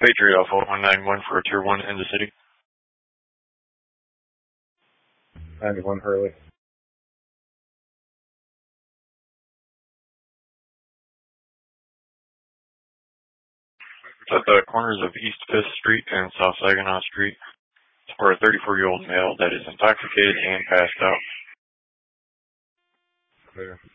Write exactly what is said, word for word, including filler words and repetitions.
Patriot Alpha one nine one for a tier one in the city. ninety-one Hurley. It's at the corners of East fifth Street and South Saginaw Street. It's for a thirty-four-year-old male that is intoxicated and passed out. Clear.